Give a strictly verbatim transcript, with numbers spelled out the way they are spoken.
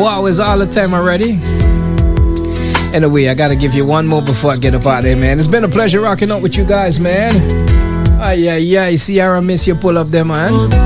Wow, it's all the time already. Anyway, I gotta give you one more before I get up out there, man. It's been a pleasure rocking out with you guys, man. Ay, ay, ay, Sierra, miss you, pull up there, man.